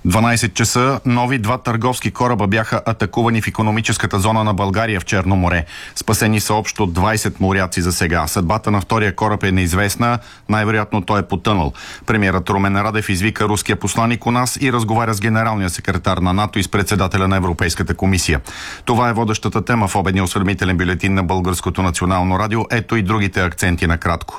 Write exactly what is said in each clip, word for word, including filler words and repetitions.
дванайсет часа нови два търговски кораба бяха атакувани в икономическата зона на България в Черно море. Спасени са общо двайсет моряци за сега. Съдбата на втория кораб е неизвестна. Най-вероятно той е потънал. Премиерът Румен Радев извика руския посланик у нас и разговаря с генералния секретар на НАТО и с председателя на Европейската комисия. Това е водещата тема в обедния осведомителен бюлетин на Българското национално радио. Ето и другите акценти накратко.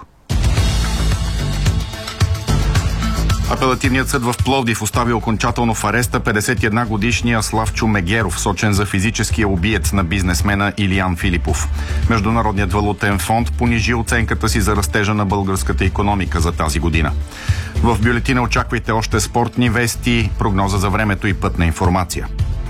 Апелативният съд в Пловдив остави окончателно в ареста петдесет и една годишния Славчо Мегеров, сочен за физическия убиец на бизнесмена Илиян Филипов. Международният валутен фонд понижи оценката си за растежа на българската икономика за тази година. В бюлетина очаквайте още спортни вести, прогноза за времето и пътна информация.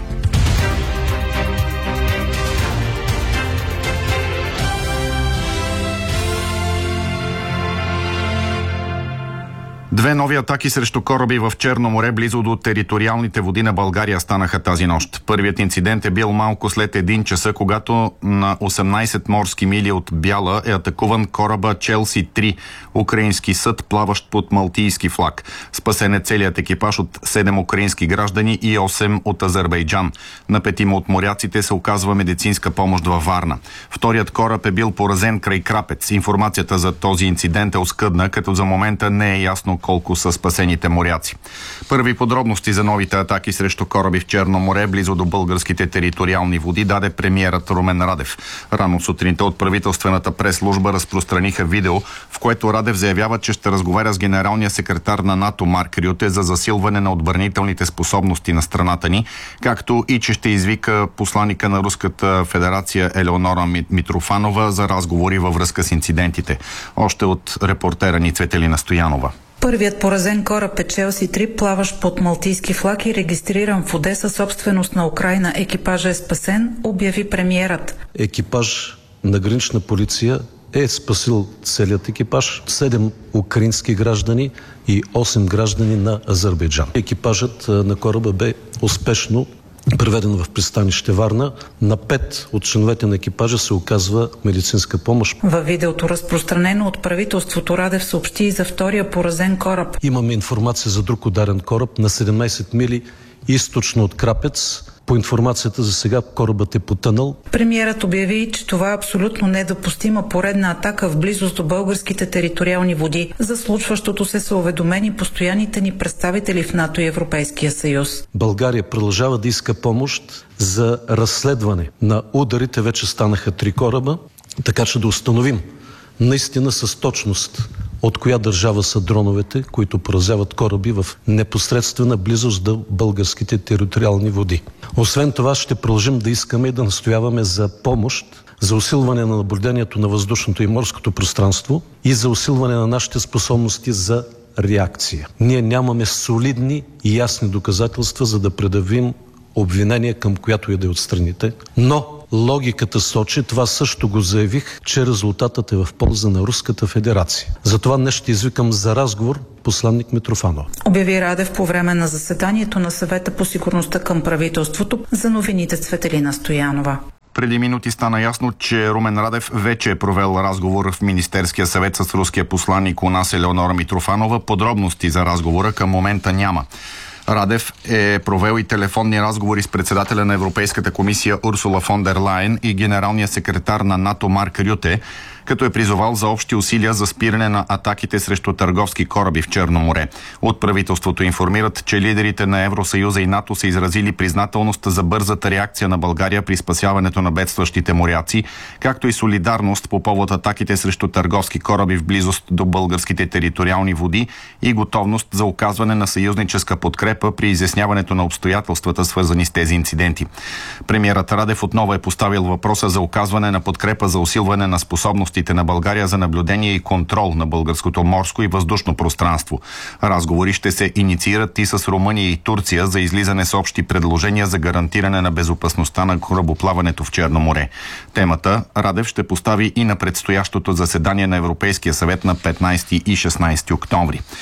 Две нови атаки срещу кораби в Черно море, близо до териториалните води на България, станаха тази нощ. Първият инцидент е бил малко след един часа, когато на осемнайсет морски мили от Бяла е атакуван кораба Челси три, украински съд, плаващ под малтийски флаг. Спасен е целият екипаж от седем украински граждани и осем от Азербайджан. На петима от моряците се оказва медицинска помощ във Варна. Вторият кораб е бил поразен край Крапец. Информацията за този инцидент е оскъдна, като за момента не е ясно колко са спасените моряци. Първи подробности за новите атаки срещу кораби в Черно море, близо до българските териториални води, даде премиерът Румен Радев. Рано сутринта от правителствената прес-служба разпространиха видео, в което Радев заявява, че ще разговаря с генералния секретар на НАТО Марк Рюте за засилване на отбранителните способности на страната ни, както и че ще извика посланика на Руската федерация Елеонора Митрофанова за разговори във връзка с инцидентите. Още от репортера ни Цветелина Стоянова. Първият поразен кораб е Челси три, плаващ под малтийски флаг и регистриран в Одеса, собственост на Украйна. Екипажа е спасен, обяви премиерът. Екипаж на гранична полиция е спасил целият екипаж, седем украински граждани и осем граждани на Азербайджан. Екипажът на кораба бе успешно преведен в пристанище Варна. На пет от членовете на екипажа се оказва медицинска помощ. Във видеото, разпространено от правителството, Радев съобщи и за втория поразен кораб. Имаме информация за друг ударен кораб на седемнайсет мили източно от Крапец. По информацията за сега корабът е потънал. Премиерът обяви, че това е абсолютно недопустима поредна атака в близост до българските териториални води. За случващото се са уведомени постоянните ни представители в НАТО и Европейския съюз. България продължава да иска помощ за разследване на ударите. Вече станаха три кораба, така че да установим наистина с точност от коя държава са дроновете, които поразяват кораби в непосредствена близост до българските териториални води. Освен това, ще продължим да искаме и да настояваме за помощ, за усилване на наблюдението на въздушното и морското пространство и за усилване на нашите способности за реакция. Ние нямаме солидни и ясни доказателства, за да предявим обвинение към която и да е от страните, но логиката сочи, това също го заявих, че резултатът е в полза на Руската федерация. Затова днес ще извикам за разговор посланник Митрофанова. Обяви Радев по време на заседанието на Съвета по сигурността към правителството. За новините Цветелина Стоянова. Преди минути стана ясно, че Румен Радев вече е провел разговор в Министерския съвет с руския посланник у нас Елеонора Митрофанова. Подробности за разговора към момента няма. Радев е провел и телефонни разговори с председателя на Европейската комисия Урсула фон дер Лайен и генералния секретар на НАТО Марк Рюте, като е призовал за общи усилия за спиране на атаките срещу търговски кораби в Черно море. От правителството информират, че лидерите на Евросъюза и НАТО са изразили признателност за бързата реакция на България при спасяването на бедстващите моряци, както и солидарност по повод атаките срещу търговски кораби в близост до българските териториални води и готовност за оказване на съюзническа подкрепа при изясняването на обстоятелствата, свързани с тези инциденти. Премиерът Радев отново е поставил въпроса за оказване на подкрепа за усилване на способност на България за наблюдение и контрол на българското морско и въздушно пространство. Разговори ще се инициират и с Румъния и Турция за излизане с общи предложения за гарантиране на безопасността на корабоплаването в Черно море. Темата Радев ще постави и на предстоящото заседание на Европейския съвет на петнайсети и шестнайсети октомври.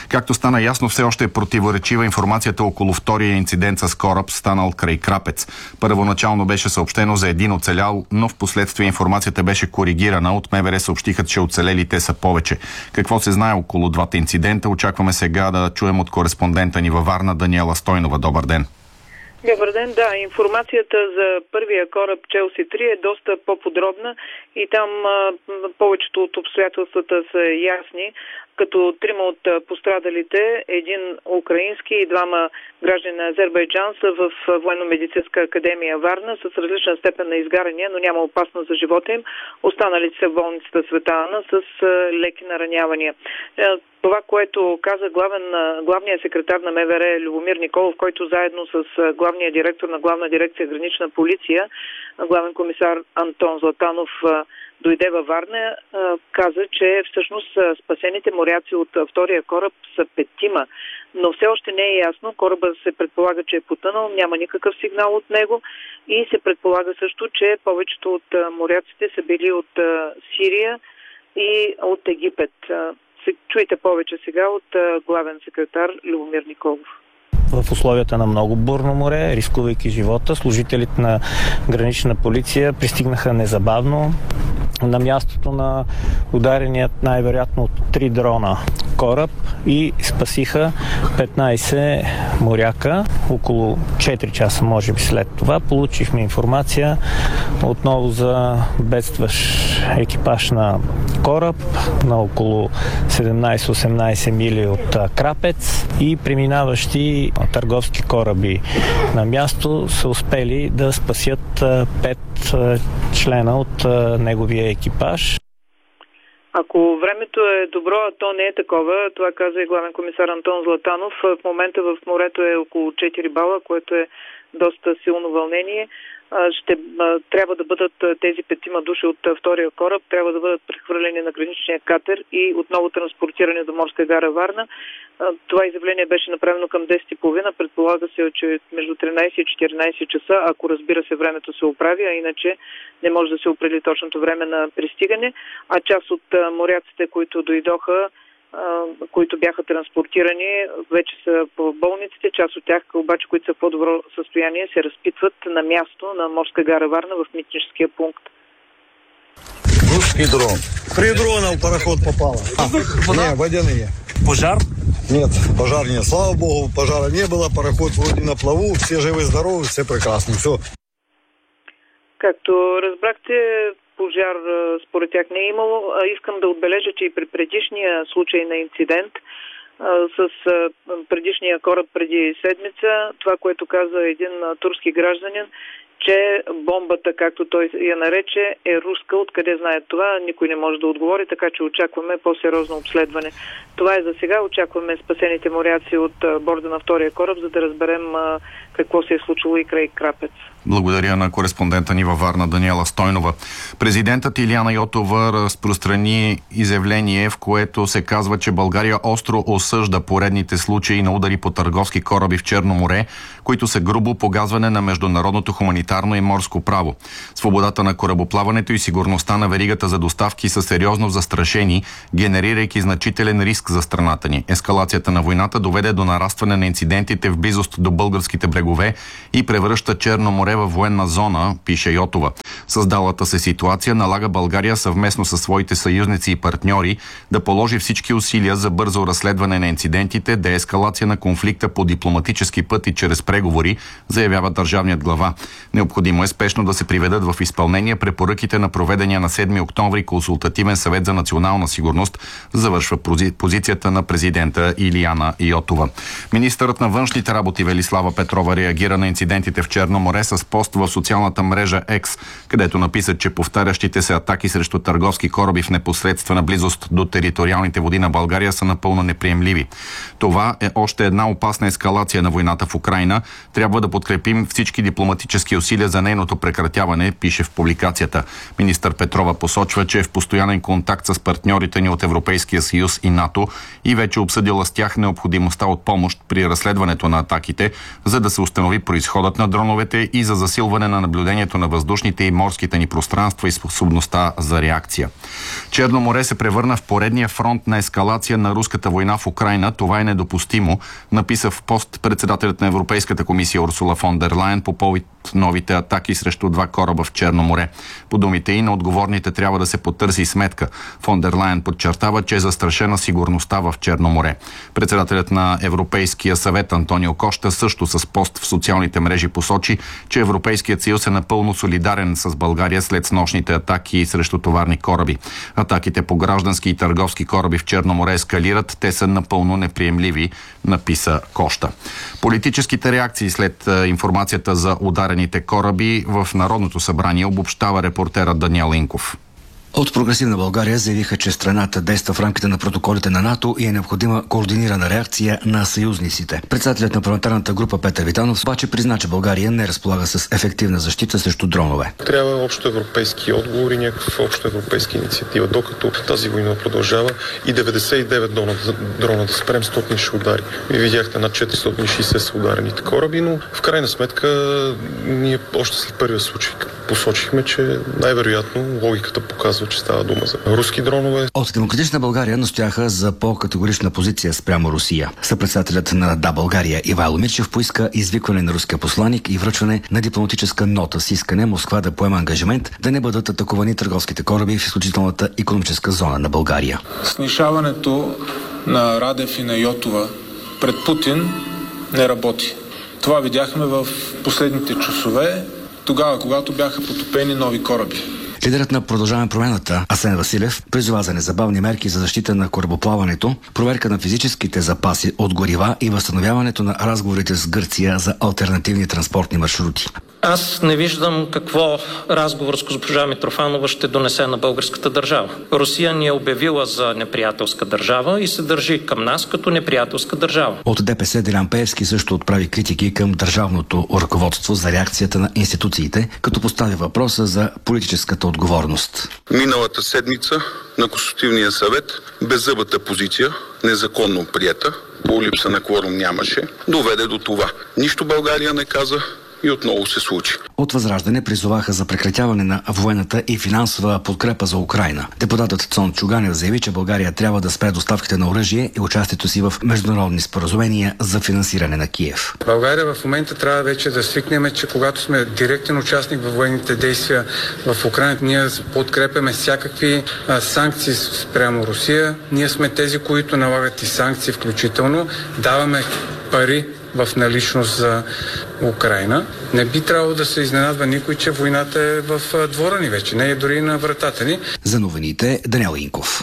Както стана ясно, все още е противоречива информацията около втория инцидент с кораб, станал край Крапец. Първоначално беше съобщено за един оцелял, но в последствие информацията беше коригирана. От МВР съобщиха, че оцелелите са повече. Какво се знае около двата инцидента? Очакваме сега да чуем от кореспондента ни във Варна Даниела Стойнова. Добър ден! Добър ден, да. Информацията за първия кораб Челси три е доста по-подробна и там а, повечето от обстоятелствата са ясни, като трима от пострадалите, един украински и двама граждани на Азербайджан са в Военно-медицинска академия Варна с различна степен на изгаряния, но няма опасност за живота им. Останалите са в болницата Света Ана с леки наранявания. Това, което каза главен, главният секретар на МВР Любомир Николов, който заедно с главния директор на Главна дирекция Гранична полиция, главен комисар Антон Златанов, дойде във Варна, каза, че всъщност спасените моряци от втория кораб са петима. Но все още не е ясно. Корабът се предполага, че е потънал, няма никакъв сигнал от него и се предполага също, че повечето от моряците са били от Сирия и от Египет. Чуйте повече сега от главен секретар Любомир Николов. В условията на много бурно море, рискувайки живота, служителите на гранична полиция пристигнаха незабавно на мястото на удареният най-вероятно от три дрона кораб и спасиха петнайсет моряка. Около четири часа, може би след това, получихме информация отново за бедстващ екипаж на кораб на около седемнайсет-осемнайсет мили от Крапец и преминаващи търговски кораби на място са успели да спасят пет члена от неговия екипаж. Ако времето е добро, а то не е такова, това каза и главен комисар Антон Златанов, в момента в морето е около четири бала, което е доста силно вълнение. Ще трябва да бъдат тези петима души от втория кораб, трябва да бъдат прехвърлени на граничния катер и отново транспортирани до морска гара Варна. Това изявление беше направено към десет и половина. Предполага се, че между тринайсет и четиринайсет часа, ако разбира се времето се оправи, а иначе не може да се определи точното време на пристигане. А част от моряците, които дойдоха, които бяха транспортирани, вече са в болниците. Част от тях, обаче, които са в по-добро състояние, се разпитват на място на морска гара Варна в митническия пункт. Русский дрон. Три дрона в пароход попало. А, не, водяные. Пожар? Нет, пожар нет. Слава богу, пожара не было. Пароход вроде на плаву. Все живы-здоровы, все прекрасно. Все. Както разбрахте, пожар според тях не е имало. Искам да отбележа, че и при предишния случай на инцидент с предишния кораб преди седмица, това, което каза един турски гражданин, че бомбата, както той я нарече, е руска. Откъде знаят това? Никой не може да отговори, така че очакваме по-сериозно обследване. Това е за сега. Очакваме спасените моряци от борда на втория кораб, за да разберем какво се е случило и край Крапец. Благодаря на кореспондента ни във Варна Даниела Стойнова. Президентът Илияна Йотова разпространи изявление, в което се казва, че България остро осъжда поредните случаи на удари по търговски кораби в Черно море, които са грубо погазване на международното хуманитарно и морско право. Свободата на корабоплаването и сигурността на веригата за доставки са сериозно застрашени, генерирайки значителен риск за страната ни. Ескалацията на войната доведе до нарастване на инцидентите в близост до българските брегове и превръща Черно море във военна зона, пише Йотова. Създалата се ситуация налага България съвместно със своите съюзници и партньори да положи всички усилия за бързо разследване на инцидентите, деескалация на конфликта по дипломатически път и чрез преговори, заявява държавният глава. Необходимо е спешно да се приведат в изпълнение препоръките на проведения на седми октомври Консултативен съвет за национална сигурност, завършва позицията на президента Илияна Йотова. Министърът на външните работи Велислава Петрова реагира на инцидентите в Черно море с пост в социалната мрежа X, където написа, че повтарящите се атаки срещу търговски кораби в непосредствена близост до териториалните води на България са напълно неприемливи. Това е още една опасна ескалация на войната в Украйна. Трябва да подкрепим всички дипломатически усилия за нейното прекратяване, пише в публикацията. Министър Петрова посочва, че е в постоянен контакт с партньорите ни от Европейския съюз и НАТО и вече обсъдила с тях необходимостта от помощ при разследването на атаките, за да се установи произходът на дроновете и за засилване на наблюдението на въздушните и морските ни пространства и способността за реакция. Черно море се превърна в поредния фронт на ескалация на руската война в Украйна. Това е недопустимо, написа в пост председателят на Европейската комисия Урсула фон дер Лайен по повод новите атаки срещу два кораба в Черно море. По думите и на отговорните трябва да се потърси сметка. Фон дер Лайен подчертава, че е застрашена сигурността в Черно море. Председателят на Европейския съвет Антонио Кошта също с пост в социалните мрежи посочи, че Европейският съюз е напълно солидарен с България след снощните атаки срещу товарни кораби. Атаките по граждански и търговски кораби в Черно море ескалират. Те са напълно неприемливи, написа Кошта. Политическите реакции след информацията за ударените кораби в Народното събрание обобщава репортера Даниел Инков. От Прогресивна България заявиха, че страната действа в рамките на протоколите на НАТО и е необходима координирана реакция на съюзниците. Председателят на парламентарната група Петър Витанов обаче призна, че България не разполага с ефективна защита срещу дронове. Трябва общо европейски отговор и някаква общо европейска инициатива, докато тази война продължава и деветдесет и девет дрона, дрона да спрем, сто ще удари. Вие видяхте над четиристотин и шейсет са ударените кораби, но в крайна сметка ние още след първия случай посочихме, че най-вероятно логиката показва, че става дума за руски дронове. От Демократична България настояха за по-категорична позиция спрямо Русия. Съпредседателят на Да, България Ивайло Мирчев поиска извикване на руския посланик и връчване на дипломатическа нота с искане Москва да поема ангажимент да не бъдат атакувани търговските кораби в изключителната икономическа зона на България. Снишаването на Радев и на Йотова пред Путин не работи. Това видяхме в последните часове, тогава, когато бяха потопени нови кораби. Лидерът на Продължаваме промяната Асен Василев призова за незабавни мерки за защита на корабоплаването, проверка на физическите запаси от горива и възстановяването на разговорите с Гърция за алтернативни транспортни маршрути. Аз не виждам какво разговор с госпожа Митрофанова ще донесе на българската държава. Русия ни е обявила за неприятелска държава и се държи към нас като неприятелска държава. От ДПС Делян Пеевски също отправи критики към държавното ръководство за реакцията на институциите, като постави въпроса за политическата отговорност. Миналата седмица на Консултативния съвет беззъбата позиция, незаконно приета, по липса на кворум нямаше, доведе до това. Нищо България не каза и отново се случи. От Възраждане призоваха за прекратяване на военната и финансова подкрепа за Украйна. Депутатът Цон Чуганев заяви, че България трябва да спре доставките на оръжие и участието си в международни споразумения за финансиране на Киев. България в момента трябва вече да свикнем, че когато сме директен участник във военните действия в Украйна, ние подкрепяме всякакви а, санкции спрямо Русия. Ние сме тези, които налагат и санкции включително. Даваме пари в наличност за Украйна. Не би трябвало да се изненадва никой, че войната е в двора ни вече, не е дори на вратата ни. За новините Даниел Инков.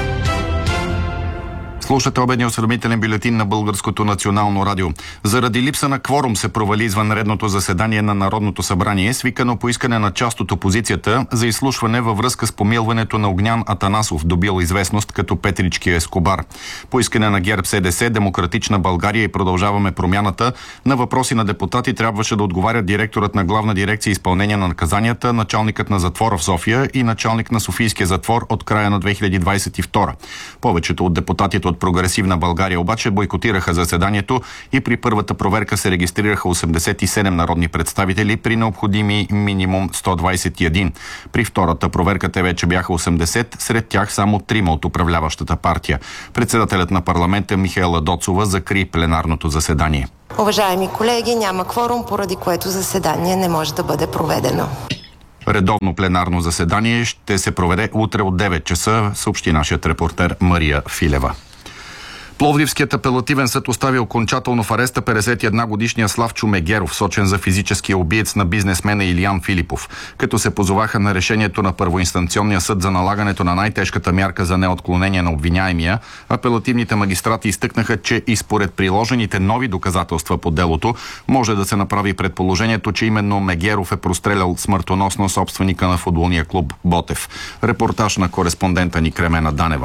Слушате обедния осведомителен бюлетин на Българското национално радио. Заради липса на кворум се провали извънредното заседание на Народното събрание, свикано по искане на част от опозицията за изслушване във връзка с помилването на Огнян Атанасов, добил известност като Петрички Ескобар. По искане на ГЕРБ СДС, Демократична България и Продължаваме промяната, на въпроси на депутати трябваше да отговарят директорът на Главна дирекция изпълнение на наказанията, началникът на затвора в София и началник на Софийския затвор от края на две хиляди двадесет и втора. Повечето от депутатите от Прогресивна България обаче бойкотираха заседанието и при първата проверка се регистрираха осемдесет и седем народни представители при необходими минимум сто двадесет и един. При втората проверка те вече бяха осемдесет, сред тях само трима от управляващата партия. Председателят на парламента Михаела Доцова закри пленарното заседание. Уважаеми колеги, няма кворум, поради което заседание не може да бъде проведено. Редовно пленарно заседание ще се проведе утре от девет часа, съобщи нашият репортер Мария Филева. Пловдивският апелативен съд остави окончателно в ареста петдесет и една годишния Славчо Мегеров, сочен за физическия убиец на бизнесмена Илиян Филипов, като се позоваха на решението на първоинстанционния съд за налагането на най-тежката мярка за неотклонение на обвиняемия. Апелативните магистрати изтъкнаха, че и според приложените нови доказателства по делото може да се направи предположението, че именно Мегеров е прострелял смъртоносно собственика на футболния клуб Ботев. Репортаж на кореспондента ни Кремена Данева.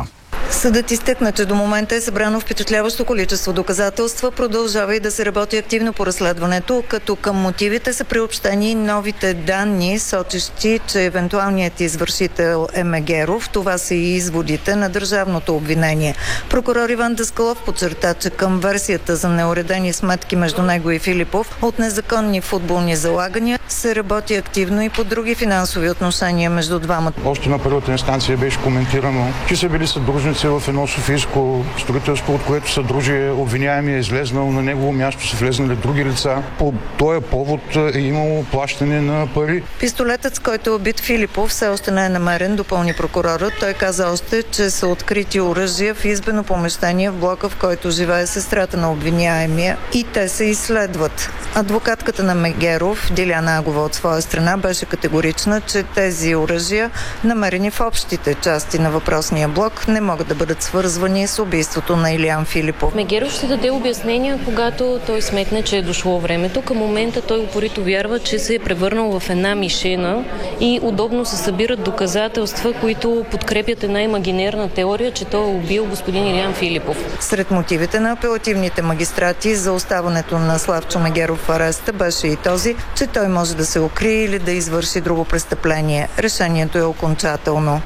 Съдът изтъкна, че до момента е събрано впечатляващо количество доказателства, продължава и да се работи активно по разследването, като към мотивите са приобщени новите данни, сочещи, че евентуалният извършител е Мегеров. Това са и изводите на държавното обвинение. Прокурор Иван Даскалов подчерта, че към версията за неуредени сметки между него и Филипов от незаконни футболни залагания се работи активно и по други финансови отношения между двамата. Още на първата инстанция беше коментирано, че са били съдружници в едно софийско строителство, от което съдружие обвиняемия е излезнал, на негово място са влезнали други лица. По този повод е имало плащане на пари. Пистолетът, с който е убит Филипов, все още не е намерен, допълни прокурорът. Той каза още, че са открити оръжия в избено помещение в блока, в който живее сестрата на обвиняемия, и те се изследват. Адвокатката на Мегеров, Диляна Агова, от своя страна беше категорична, че тези оръжия, намерени в общите части на въпросния блок, не могат да бъдат свързвани с убийството на Илиян Филипов. Мегеров ще даде обяснения, когато той сметне, че е дошло времето. Към момента той упорито вярва, че се е превърнал в една мишена и удобно се събират доказателства, които подкрепят една имагинерна теория, че той е убил господин Илиян Филипов. Сред мотивите на апелативните магистрати за оставането на Славчо Мегеров в ареста беше и този, че той може да се укрие или да извърши друго престъпление. Решението е окончателно.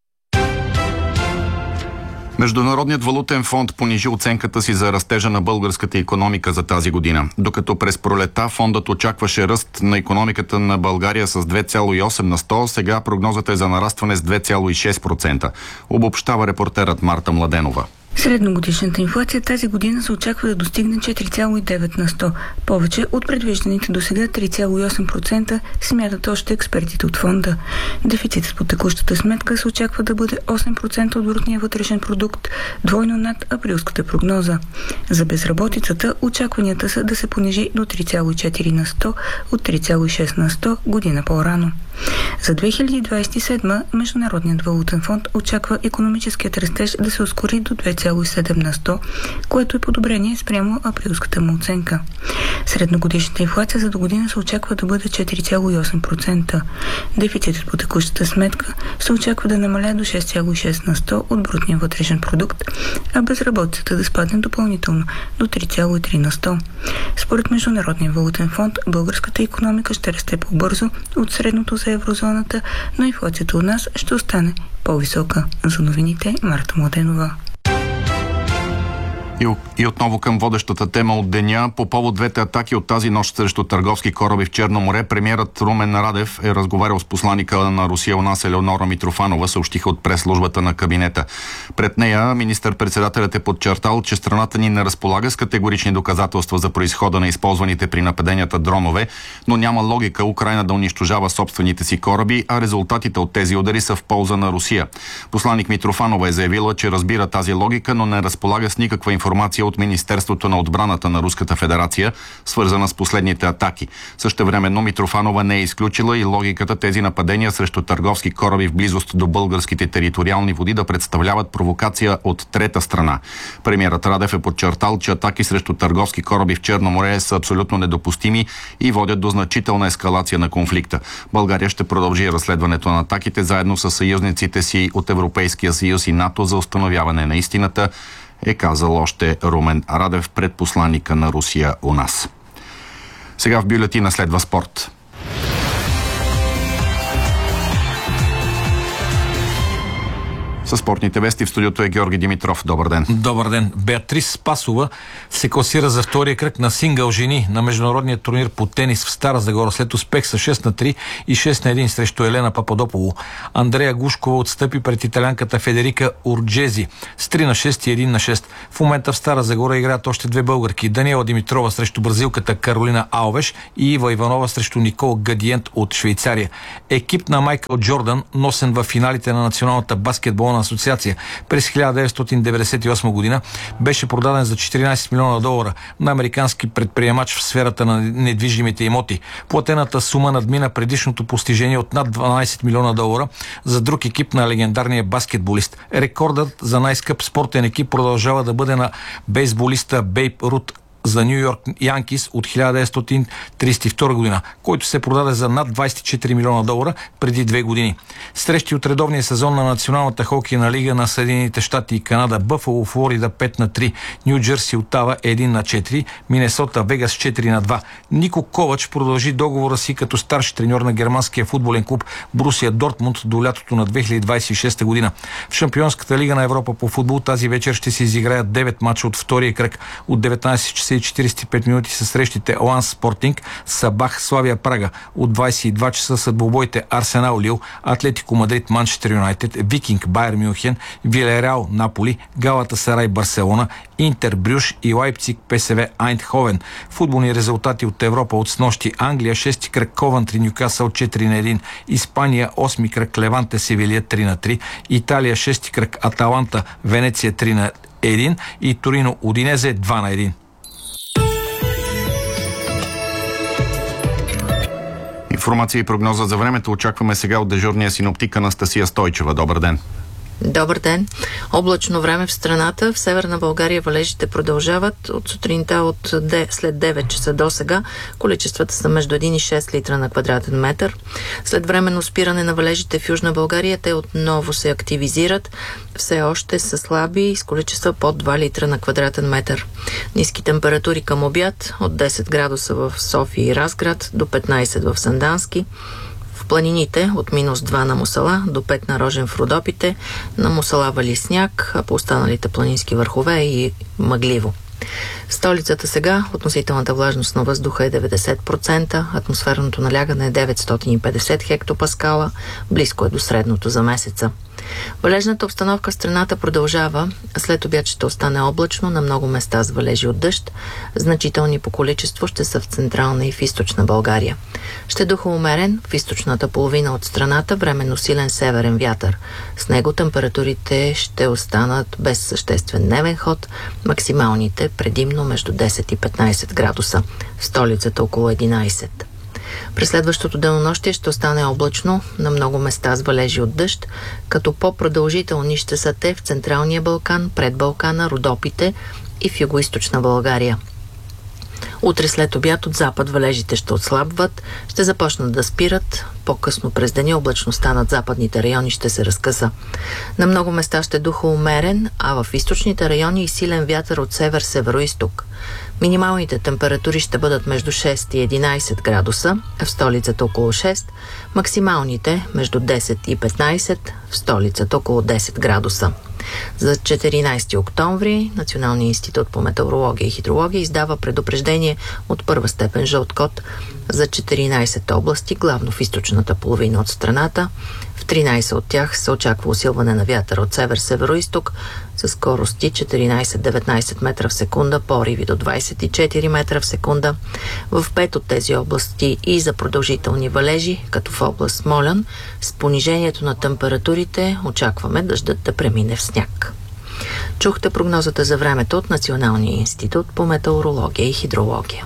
Международният валутен фонд понижи оценката си за растежа на българската икономика за тази година. Докато през пролета фондът очакваше ръст на икономиката на България с две цяло и осем на сто, сега прогнозата е за нарастване с две цяло и шест процента. Обобщава репортерът Марта Младенова. Средногодишната инфлация тази година се очаква да достигне четири цяло и девет на сто. Повече от предвижданите до сега три цяло и осем процента, смятат още експертите от фонда. Дефицитът по текущата сметка се очаква да бъде осем процента от брутния вътрешен продукт, двойно над априлската прогноза. За безработицата очакванията са да се понижи до три цяло и четири на сто от три цяло и шест на сто година по-рано. За две хиляди двадесет и седма Международният валутен фонд очаква икономическият растеж да се ускори до две цяло и седем на сто, което е подобрение спрямо априлската му оценка. Средногодишната инфлация за до година се очаква да бъде четири цяло и осем процента. Дефицитът по текущата сметка се очаква да намаля до шест цяло и шест на сто от брутния вътрешен продукт, а безработицата да спадне допълнително до три цяло и три на сто. Според Международния валутен фонд, българската икономика ще расте по-бързо от средното за еврозоната, но инфлацията у нас ще остане по-висока. За новините Марта Младенова. И отново към водещата тема от деня. По повод двете атаки от тази нощ срещу търговски кораби в Черно море, премиерът Румен Радев е разговарял с посланика на Русия у нас Елеонора Митрофанова, съобщиха от прес-службата на кабинета. Пред нея министър-председателят е подчертал, че страната ни не разполага с категорични доказателства за произхода на използваните при нападенията дронове, но няма логика Украйна да унищожава собствените си кораби, а резултатите от тези удари са в полза на Русия. Посланик Митрофанова е заявила, че разбира тази логика, но не разполага с никаква информация от Министерството на отбраната на Руската федерация, свързана с последните атаки. Същевременно Митрофанова не е изключила и логиката тези нападения срещу търговски кораби в близост до българските териториални води да представляват провокация от трета страна. Премиерът Радев е подчертал, че атаки срещу търговски кораби в Черно море са абсолютно недопустими и водят до значителна ескалация на конфликта. България ще продължи разследването на атаките заедно с съюзниците си от Европейския съюз и НАТО за установяване на истината, е казал още Румен Радев пред посланника на Русия у нас. Сега в бюлетина следва спорт. Със спортните вести в студиото е Георги Димитров. Добър ден. Добър ден. Беатрис Спасова се класира за втория кръг на сингъл жени на международния турнир по тенис в Стара Загора след успех с шест на три и шест на един срещу Елена Пападополо. Андрея Гушкова отстъпи пред италянката Федерика Урджези с три на шест и един на шест. В момента в Стара Загора играят още две българки. Даниела Димитрова срещу бразилката Каролина Алвеш и Ива Иванова срещу Никол Гадиент от Швейцария. Екип на Майкъл Джордан, носен в финалите на Националната баскетболна асоциация през хиляда деветстотин деветдесет и осма година, беше продаден за четиринадесет милиона долара на американски предприемач в сферата на недвижимите имоти. Платената сума надмина предишното постижение от над дванадесет милиона долара за друг екип на легендарния баскетболист. Рекордът за най-скъп спортен екип продължава да бъде на бейсболиста Бейб Рут за Ню Йорк Янкис от хиляда деветстотин тридесет и втора година, който се продаде за над двадесет и четири милиона долара преди две години. Срещи от редовния сезон на Националната хокейна лига на Съединените щати и Канада: Бъфало, Флорида пет на три, Ню Джерси, Отава едно на четири, Минесота, Вегас четири на два. Нико Ковач продължи договора си като старши треньор на германския футболен клуб Борусия Дортмунд до лятото на две хиляди двадесет и шеста година. В Шампионската лига на Европа по футбол тази вечер ще се изиграят девет мача от втория кръг. От деветнадесет часа и четиридесет и пет минути са срещите Ланс Спортинг, Сабах, Славия Прага. От двадесет и два часа са двубоите Арсенал Лил, Атлетико Мадрид Манчестър Юнайтед, Викинг Байер Мюнхен, Вилереал Наполи, Галата Сарай Барселона, Интер Брюш и Лайпциг ПСВ Айндховен. Футболни резултати от Европа от снощи: Англия шести кръг Ковантри Нюкасъл четири на едно, Испания осми кръг Леванте Севилия три на три, Италия шести кръг Аталанта Венеция три на едно и Торино Удинезе два на едно. Информация и прогноза за времето очакваме сега от дежурния синоптик Анастасия Стойчева. Добър ден! Добър ден! Облачно време в страната. В Северна България валежите продължават. От сутринта от де, след девет часа до сега количествата са между един и шест литра на квадратен метър. След временно спиране на валежите в Южна България, те отново се активизират. Все още са слаби, с количества под два литра на квадратен метър. Ниски температури към обяд от десет градуса в София и Разград до петнадесет в Сандански. В планините от минус два на Мусала до пет на Рожен в Родопите. На Мусала вали сняг, а по останалите планински върхове и мъгливо. В столицата сега относителната влажност на въздуха е деветдесет процента, атмосферното налягане е деветстотин и петдесет хектопаскала, близко е до средното за месеца. Валежната обстановка в страната продължава. След обяд ще остане облачно, на много места с валежи от дъжд. Значителни по количество ще са в централна и в източна България. Ще духа умерен в източната половина от страната, временно силен северен вятър. С него температурите ще останат без съществен дневен ход, максималните предимно между десет и петнадесет градуса. В столицата около единадесет. През следващото денонощие ще остане облачно, на много места с валежи от дъжд, като по-продължителни ще са те в Централния Балкан, пред Балкана, Родопите и в югоизточна България. Утре след обяд от запад валежите ще отслабват, ще започнат да спират. По-късно през деня облачността над западните райони ще се разкъса. На много места ще духа умерен, а в източните райони и силен вятър от север-североизток. Минималните температури ще бъдат между шест и единадесет градуса, в столицата около шест, максималните между десет и петнадесет, в столицата около десет градуса. За четиринадесети октомври Националният институт по метеорология и хидрология издава предупреждение от първа степен жълт код за четиринадесет области, главно в източната половина от страната. В тринадесет от тях се очаква усилване на вятър от север-североизток с скорости четиринадесет до деветнадесет метра в секунда, пориви до двадесет и четири метра в секунда. В пет от тези области и за продължителни валежи, като в област Смолян, с понижението на температурите очакваме дъждът да премине в сняг. Чухте прогнозата за времето от Националния институт по метеорология и хидрология.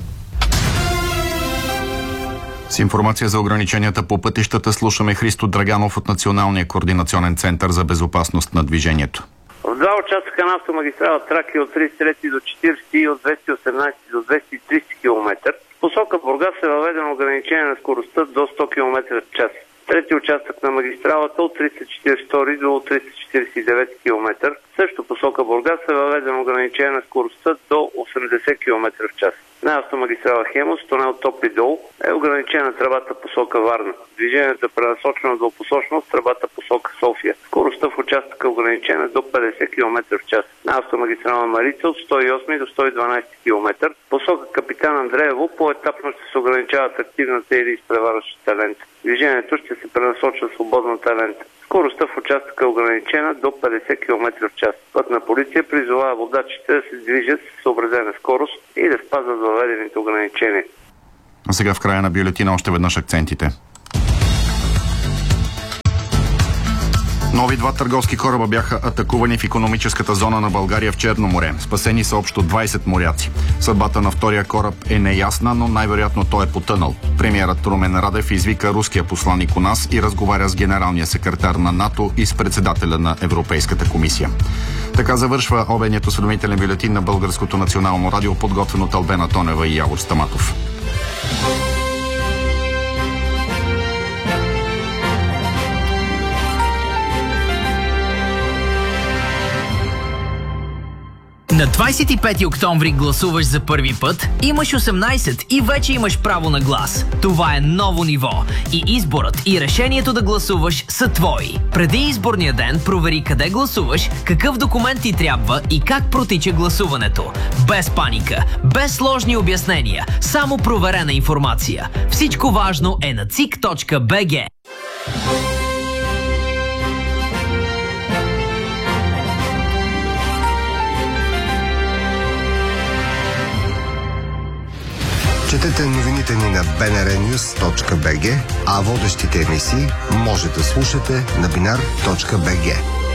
С информация за ограниченията по пътищата слушаме Христо Драганов от Националния координационен център за безопасност на движението. В два участъка на автомагистрала Тракия от тридесет и трети до четиридесети и от двеста и осемнадесети до двеста и тридесети километър. В посока Бургас е въведено ограничение на скоростта до сто километра в час. Трети участък на магистралата от триста четиридесет и втори до триста четиридесет и девети километър. Също посока Бургас е въведено ограничение на скоростта до осемдесет километра в час. На автомагистрала Хемус, тунел Топли дол, е ограничена тръбата посока Варна. Движението е пренасочено двупосочно с тръбата посока София. Скоростта в участъка е ограничена до петдесет километра в час. На автомагистрала Марица от сто и осми до сто и дванадесети километър. Посока Капитан Андреево поетапно ще се ограничават активната или изпреварващата лента. Движението ще се пренасочва свободната лента. Скоростта в участъка е ограничена до петдесет километра в час. Пътна полиция призовава водачите да се движат с съобразена скорост и да спазват въведените ограничения. А сега в края на бюлетина още веднъж акцентите. Нови два търговски кораба бяха атакувани в икономическата зона на България в Черно море. Спасени са общо двайсет моряци. Съдбата на втория кораб е неясна, но най-вероятно той е потънал. Премиерът Румен Радев извика руския посланик у нас и разговаря с генералния секретар на НАТО и с председателя на Европейската комисия. Така завършва обедният осведомителен бюлетин на Българското национално радио, подготвен от Албена Тонева и Явор Стаматов. На двайсет и пети октомври гласуваш за първи път, имаш осемнайсет и вече имаш право на глас. Това е ново ниво и изборът и решението да гласуваш са твои. Преди изборния ден провери къде гласуваш, какъв документ ти трябва и как протича гласуването. Без паника, без сложни обяснения, само проверена информация. Всичко важно е на цик точка би джи. Четете новините ни на би ен ар нюз точка би джи, а водещите емисии може да слушате на бинар точка би джи.